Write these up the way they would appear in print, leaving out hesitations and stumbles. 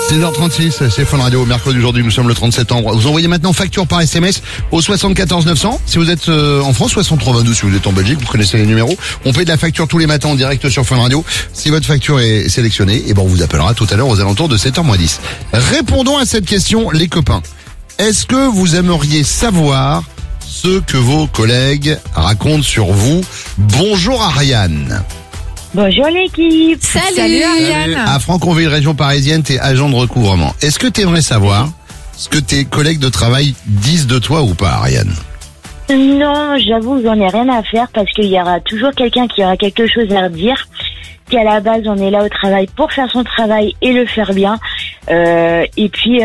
6h36, c'est Fun Radio, mercredi aujourd'hui, nous sommes le 30 septembre. Vous envoyez maintenant facture par SMS au 74 900. Si vous êtes en France, 63 22 si vous êtes en Belgique, vous connaissez les numéros. On paye de la facture tous les matins en direct sur Fun Radio. Si votre facture est sélectionnée, on vous appellera tout à l'heure aux alentours de 7h10. Répondons à cette question, les copains. Est-ce que vous aimeriez savoir ce que vos collègues racontent sur vous? Bonjour Ariane. Bonjour l'équipe. Salut Ariane. À Franconville, région parisienne, t'es agent de recouvrement. Est-ce que t'aimerais savoir ce que tes collègues de travail disent de toi ou pas, Ariane? Non, j'avoue, j'en ai rien à faire parce qu'il y aura toujours quelqu'un qui aura quelque chose à redire. Qu'à la base, on est là au travail pour faire son travail et le faire bien. Et puis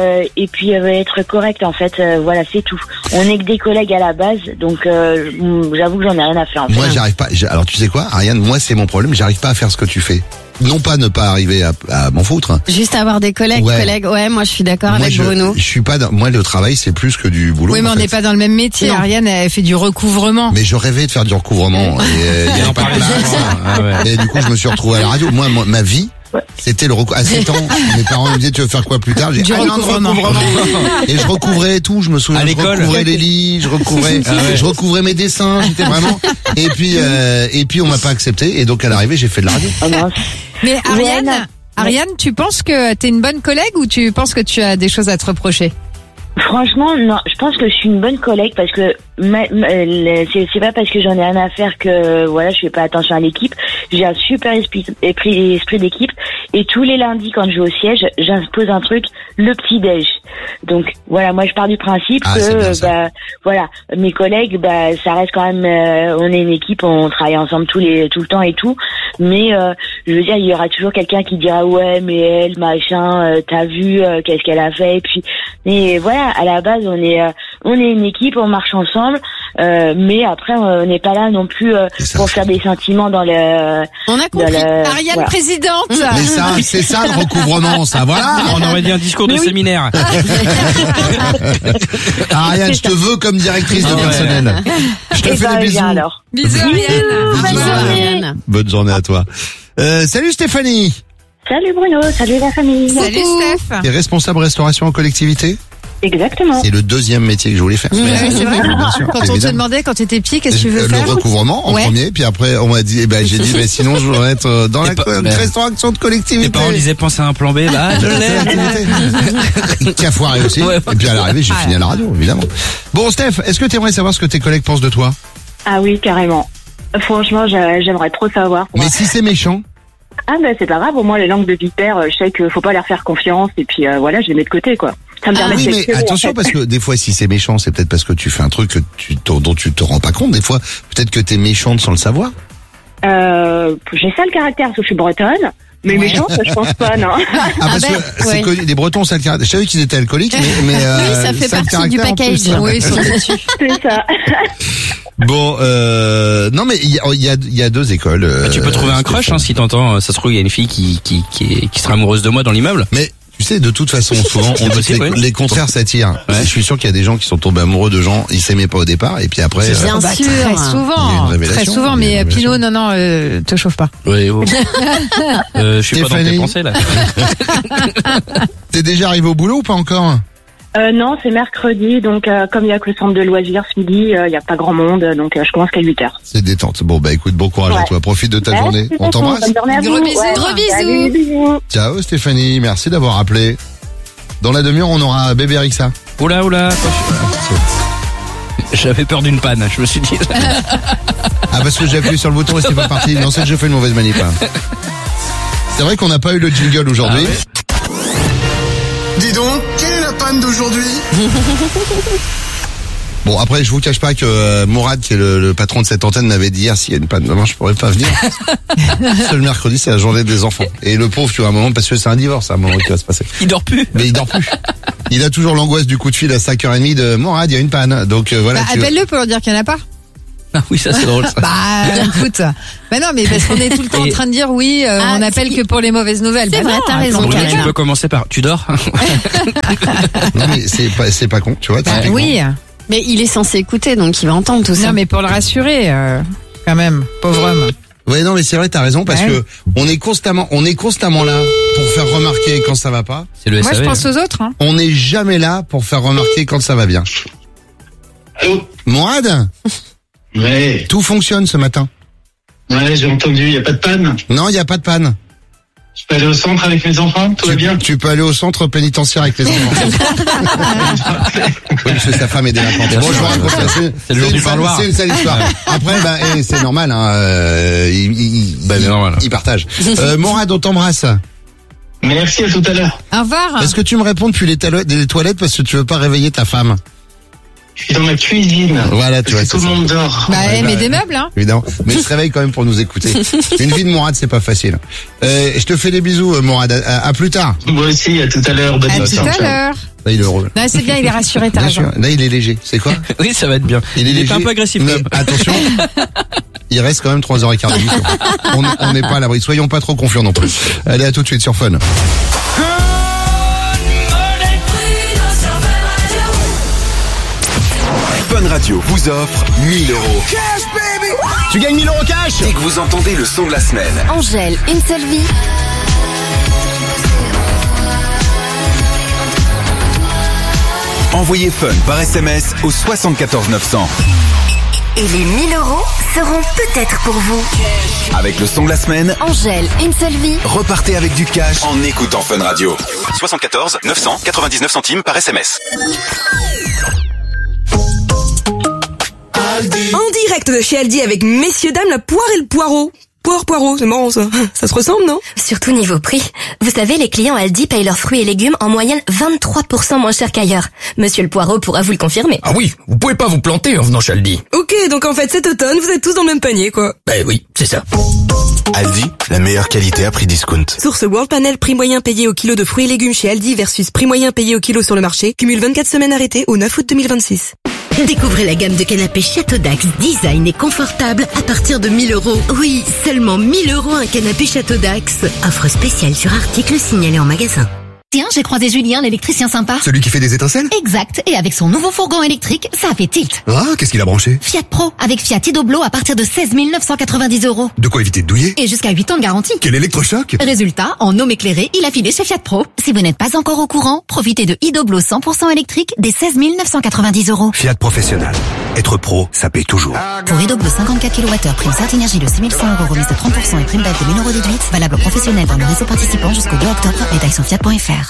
être correct en fait. Voilà, c'est tout. On est que des collègues à la base, donc j'avoue que j'en ai rien à faire. En fait. Moi, j'arrive pas. Alors, tu sais quoi, Ariane, moi, c'est mon problème. J'arrive pas à faire ce que tu fais. Non pas ne pas arriver à m'en foutre. Juste avoir des collègues, ouais, moi je suis d'accord avec Bruno. Je suis pas moi le travail c'est plus que du boulot. Oui, mais on n'est pas dans le même métier. Non. Ariane elle fait du recouvrement. Mais je rêvais de faire du recouvrement et il y a pas de place. Et du coup, je me suis retrouvé à la radio. Moi ma vie c'était le recouvrement. À 7 ans, mes parents me disaient tu veux faire quoi plus tard? J'ai du recouvrement. Et je recouvrais tout, je me souviens, je recouvrais les lits, je recouvrais mes dessins, j'étais vraiment et puis on m'a pas accepté et donc à l'arrivée, j'ai fait de la radio. Oh mince. Mais Ariane, tu penses que t'es une bonne collègue ou tu penses que tu as des choses à te reprocher? Franchement, non, je pense que je suis une bonne collègue parce que c'est pas parce que j'en ai rien à faire que voilà, je fais pas attention à l'équipe. J'ai un super esprit d'équipe et tous les lundis quand je vais au siège, j'impose un truc, le petit déj. Donc voilà, moi je pars du principe que voilà, mes collègues ça reste quand même on est une équipe, on travaille ensemble tout le temps et tout, mais je veux dire il y aura toujours quelqu'un qui dira ouais mais elle machin t'as vu qu'est-ce qu'elle a fait et puis mais voilà, à la base on est une équipe, on marche ensemble mais après on n'est pas là non plus pour faire des sentiments dans le on a compris. Ariane voilà. Présidente. Mais ça c'est ça le recouvrement, ça voilà. On aurait dit un discours de séminaire. Ariane, je te veux comme directrice de personnel. Je te fais des bisous. Alors. Bisous Ariane. Bonne journée à toi. Salut Stéphanie. Salut Bruno, salut la famille. Salut Steph. T'es responsable restauration en collectivité? Exactement. C'est le deuxième métier que je voulais faire. Ouais, c'est vrai. Bien sûr, Quand on te demandait quand t'étais petit, qu'est-ce que tu veux faire? Le recouvrement en premier, puis après on m'a dit, j'ai dit, mais sinon je voudrais être dans la restauration de collectivité. Les parents disaient penser à un plan B, je l'ai. Qui a foiré aussi. Ouais. Et puis à l'arrivée, j'ai fini à la radio, évidemment. Bon Steph, est-ce que tu aimerais savoir ce que tes collègues pensent de toi? Ah oui, carrément. Franchement, j'aimerais trop savoir. Mais si c'est méchant? Ah c'est pas grave, au moins les langues de vipère, je sais qu'il faut pas leur faire confiance et puis voilà, je les mets de côté quoi. Ça me permet oui, mais attention en fait. Parce que des fois si c'est méchant, c'est peut-être parce que tu fais un truc dont tu te rends pas compte. Des fois, peut-être que t'es méchante sans le savoir. J'ai ça le caractère parce que je suis bretonne. Mais méchante, je pense pas, non. Parce que c'est connu, les Bretons, ça le caractère. Je savais qu'ils étaient alcooliques, mais oui, ça fait partie du package. Oui, c'est ça. Bon, non mais il y a deux écoles. Tu peux trouver un crush si t'entends. Ça se trouve il y a une fille qui sera amoureuse de moi dans l'immeuble. Mais tu sais, de toute façon, souvent, on dit que les contraires s'attirent. Ouais. Je suis sûr qu'il y a des gens qui sont tombés amoureux de gens, ils s'aimaient pas au départ, et puis après. Bien sûr. Très souvent, mais Pinot, non, te chauffe pas. Oui, je suis pas dans tes pensées là. T'es déjà arrivé au boulot ou pas encore? Non, c'est mercredi, donc comme il y a que le centre de loisirs ce midi, il y a pas grand monde, donc je commence qu'à 8h. C'est détente. Bon écoute, bon courage à toi, profite de ta journée. On t'embrasse. Gros bisous. Ciao Stéphanie, merci d'avoir appelé. Dans la demi-heure, on aura bébé Rixa. Oula. J'avais peur d'une panne, je me suis dit. Parce que j'ai appuyé sur le bouton et c'est pas parti. Non, c'est que j'ai fait une mauvaise manip. C'est vrai qu'on n'a pas eu le jingle aujourd'hui. Dis donc, quelle est la panne d'aujourd'hui? Bon, après, je vous cache pas que Mourad, qui est le patron de cette antenne, m'avait dit hier, s'il y a une panne demain, je pourrais pas venir. Le mercredi, c'est la journée des enfants. Et le pauvre, tu vois, à un moment, parce que c'est un divorce, à un moment qui va se passer. Il dort plus. Mais il dort plus. Il a toujours l'angoisse du coup de fil à 5h30 de Mourad, il y a une panne. Donc voilà. Appelle-le pour leur dire qu'il n'y en a pas. Ah oui, ça c'est drôle ça. Écoute. Non, mais parce qu'on est tout le temps en train de dire oui, on appelle que pour les mauvaises nouvelles. C'est vrai, t'as raison. Tu peux commencer par tu dors. Non mais c'est pas con, tu vois. Oui. Mais il est censé écouter, donc il va entendre tout ça. Non, mais pour le rassurer, quand même, pauvre homme. Ouais, non, mais c'est vrai, t'as raison, parce que on est constamment là pour faire remarquer remarquer quand ça va pas. C'est le Moi, SAV. je pense aux autres. Hein. On n'est jamais là pour faire remarquer quand ça va bien. Allô? Mourad, Ouais. tout fonctionne ce matin. Ouais, j'ai entendu, y a pas de panne. Non, il y a pas de panne. Je peux aller au centre avec mes enfants, tout va bien? Tu peux aller au centre pénitentiaire avec les enfants. Oui, parce que sa femme est délinquante. Bon, je vous raconte ça. C'est le jour du parloir. C'est une sale histoire. Après, c'est normal, hein. C'est normal. Il partage. Mourad, on t'embrasse. Merci, à tout à l'heure. Au revoir. Est-ce que tu me réponds depuis les toilettes parce que tu veux pas réveiller ta femme? Je suis dans ma cuisine. Voilà, tu vois, Parce que tout c'est le ça. monde dort. Bah, mais des meubles, hein. Évidemment. Mais il se réveille quand même pour nous écouter. Une vie de Mourad, c'est pas facile. Je te fais des bisous, Mourad. À plus tard. Moi aussi, à tout à l'heure. Bonne À nuit. tout à l'heure. Là, il est heureux. Non, c'est bien, il est rassuré, t'as Bien raison. sûr. Là, il est léger. C'est quoi? Oui, ça va être bien. Il est était léger, un peu agressif. mais quand même. attention, il reste quand même 3h15 d'émission. On n'est pas à l'abri. Soyons pas trop confiants non plus. Allez, à tout de suite sur Fun. Fun Radio vous offre 1000 €. Tu gagnes 1000 € cash! Dès que vous entendez le son de la semaine. Angèle, une seule vie. Envoyez Fun par SMS au 74 900. Et les 1000 € seront peut-être pour vous. Avec le son de la semaine, Angèle, une seule vie. repartez avec du cash en écoutant Fun Radio. 74 900 99 centimes par SMS. En direct de chez Aldi avec messieurs dames la poire et le poireau. Poireau, c'est marrant ça. Ça se ressemble, non? Surtout niveau prix. Vous savez, les clients Aldi payent leurs fruits et légumes en moyenne 23% moins cher qu'ailleurs. Monsieur le Poireau pourra vous le confirmer. Ah oui, vous pouvez pas vous planter en venant chez Aldi. Ok, donc en fait cet automne, vous êtes tous dans le même panier, quoi. Ben oui, c'est ça. Aldi, la meilleure qualité à prix discount. Source World Panel, prix moyen payé au kilo de fruits et légumes chez Aldi versus prix moyen payé au kilo sur le marché. Cumule 24 semaines arrêtées au 9 août 2026. Découvrez la gamme de canapés Château Dax, design et confortable à partir de 1000 €. Oui, seulement 1000 € un canapé Château Dax. Offre spéciale sur article signalé en magasin. Tiens, j'ai croisé Julien, l'électricien sympa. Celui qui fait des étincelles? Exact, et avec son nouveau fourgon électrique, ça a fait tilt. Ah, qu'est-ce qu'il a branché? Fiat Pro, avec Fiat Idoblo à partir de 16 990 €. De quoi éviter de douiller? Et jusqu'à 8 ans de garantie. Quel électrochoc? Résultat, en homme éclairé, il a filé chez Fiat Pro. Si vous n'êtes pas encore au courant, profitez de Idoblo 100% électrique des 16 990 €. Fiat Professionnel. Être pro, ça paye toujours. Pour Idoblo 54 kWh, prime Start Énergie de 6 100 € remise de 30% et prime BAF de 1000 € déduite, valable professionnel dans le réseau participant jusqu'au 2 octobre. Détails sur fiat.fr.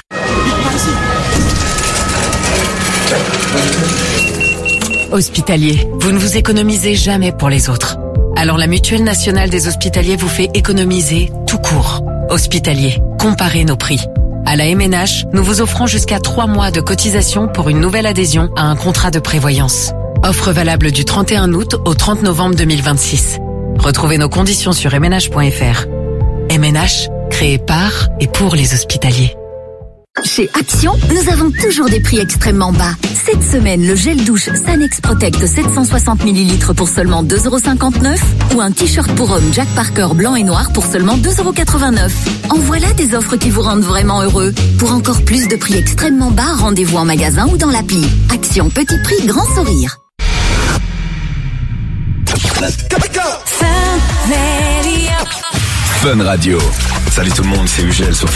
Hospitalier, vous ne vous économisez jamais pour les autres. Alors la Mutuelle Nationale des Hospitaliers vous fait économiser tout court. Hospitalier, comparez nos prix. À la MNH, nous vous offrons jusqu'à 3 mois de cotisation pour une nouvelle adhésion à un contrat de prévoyance. Offre valable du 31 août au 30 novembre 2026. Retrouvez nos conditions sur mnh.fr. MNH, créé par et pour les hospitaliers. Chez Action, nous avons toujours des prix extrêmement bas. Cette semaine, le gel douche Sanex Protect 760 ml pour seulement 2,59 € ou un t-shirt pour homme Jack Parker blanc et noir pour seulement 2,89 €. En voilà des offres qui vous rendent vraiment heureux. Pour encore plus de prix extrêmement bas, rendez-vous en magasin ou dans l'appli. Action, petit prix, grand sourire. Fun Radio. Salut tout le monde, c'est Ugel sur